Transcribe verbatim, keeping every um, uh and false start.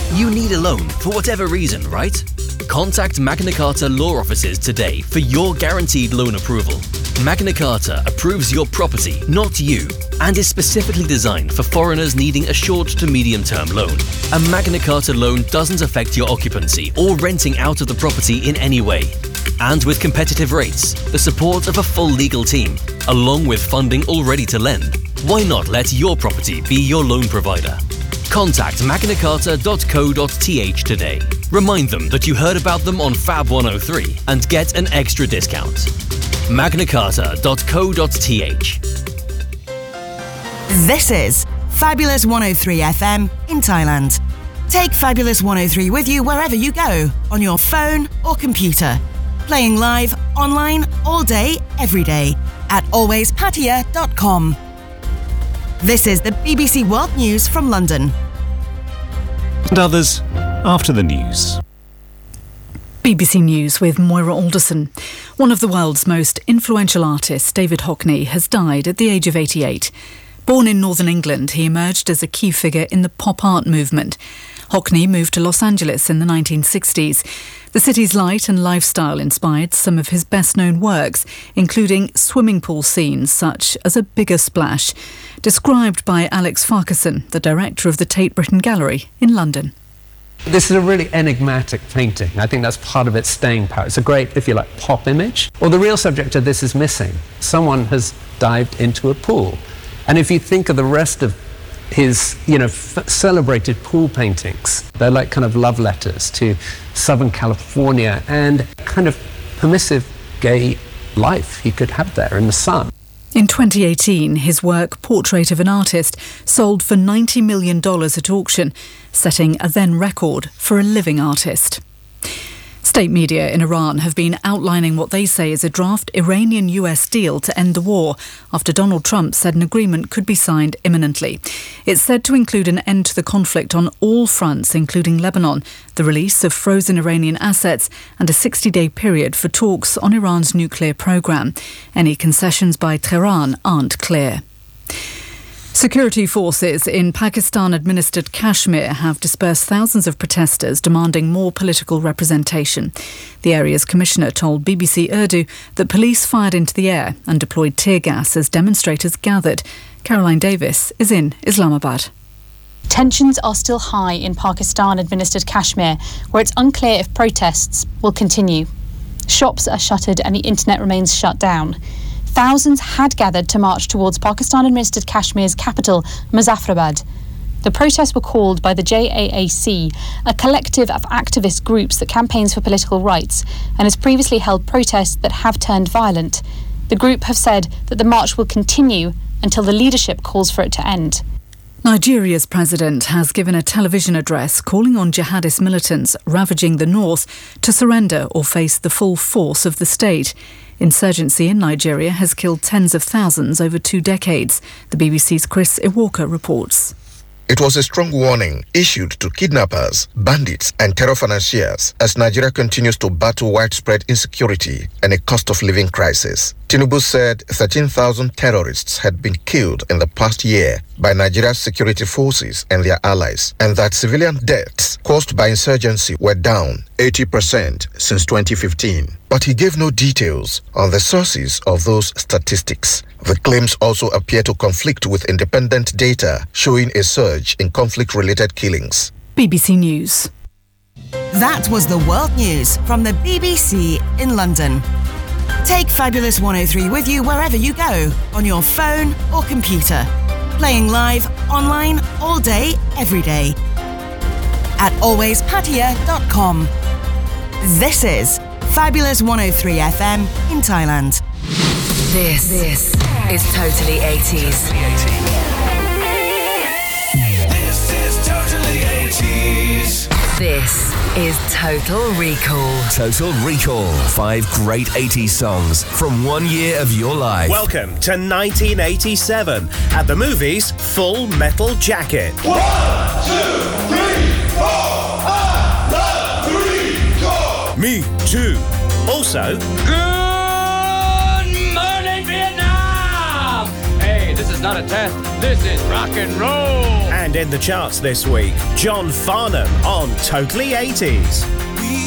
You need a loan for whatever reason, right? Contact Magna Carta Law Offices today for your guaranteed loan approval. Magna Carta approves your property, not you, and is specifically designed for foreigners needing a short to medium-term loan. A Magna Carta loan doesn't affect your occupancy or renting out of the property in any way. And with competitive rates, the support of a full legal team, along with funding all ready to lend, why not let your property be your loan provider? Contact magna carta dot co dot t h today. Remind them that you heard about them on Fab one oh three and get an extra discount. magna carta dot co dot t h. This is Fabulous one oh three F M in Thailand. Take Fabulous one oh three with you wherever you go, on your phone or computer. Playing live, online, all day, every day at always pattaya dot com. This is the B B C World News from London. And others after the news. B B C News with Moira Alderson. One of the world's most influential artists, David Hockney, has died at the age of eighty-eight. Born in northern England, he emerged as a key figure in the pop art movement. Hockney moved to Los Angeles in the nineteen sixties. The city's light and lifestyle inspired some of his best-known works, including swimming pool scenes such as A Bigger Splash, described by Alex Farquharson, the director of the Tate Britain Gallery in London. This is a really enigmatic painting. I think that's part of its staying power. It's a great, if you like, pop image. Well, the real subject of this is missing. Someone has dived into a pool. And if you think of the rest of his, you know, f- celebrated pool paintings, they're like kind of love letters to Southern California and kind of permissive gay life he could have there in the sun. In twenty eighteen, his work, Portrait of an Artist, sold for ninety million dollars at auction, setting a then record for a living artist. State media in Iran have been outlining what they say is a draft Iranian-U S deal to end the war after Donald Trump said an agreement could be signed imminently. It's said to include an end to the conflict on all fronts, including Lebanon, the release of frozen Iranian assets, and a sixty-day period for talks on Iran's nuclear program. Any concessions by Tehran aren't clear. Security forces in Pakistan-administered Kashmir have dispersed thousands of protesters demanding more political representation. The area's commissioner told B B C Urdu that police fired into the air and deployed tear gas as demonstrators gathered. Caroline Davis is in Islamabad. Tensions are still high in Pakistan-administered Kashmir, where it's unclear if protests will continue. Shops are shuttered and the internet remains shut down. Thousands had gathered to march towards Pakistan-administered Kashmir's capital, Muzaffarabad. The protests were called by the J A A C, a collective of activist groups that campaigns for political rights and has previously held protests that have turned violent. The group have said that the march will continue until the leadership calls for it to end. Nigeria's president has given a television address calling on jihadist militants ravaging the north to surrender or face the full force of the state. Insurgency in Nigeria has killed tens of thousands over two decades. The B B C's Chris Iwalker reports. It was a strong warning issued to kidnappers, bandits and terror financiers as Nigeria continues to battle widespread insecurity and a cost of living crisis. Tinubu said thirteen thousand terrorists had been killed in the past year by Nigeria's security forces and their allies, and that civilian deaths caused by insurgency were down eighty percent since twenty fifteen. But he gave no details on the sources of those statistics. The claims also appear to conflict with independent data showing a surge in conflict-related killings. B B C News. That was the world news from the B B C in London. Take Fabulous one oh three with you wherever you go, on your phone or computer. Playing live, online, all day, every day. At always pattaya dot com. This is Fabulous one oh three F M in Thailand. This, this is Totally eighties. This is Totally eighties. This is Total Recall. Total Recall. Five great eighties songs from one year of your life. Welcome to nineteen eighty-seven at the movies Full Metal Jacket. One, two, three, four, I love the recall. Me too. Also, Good morning, Vietnam! Hey, this is is not a test. This is rock and roll. And in the charts this week, John Farnham on Totally eighties. We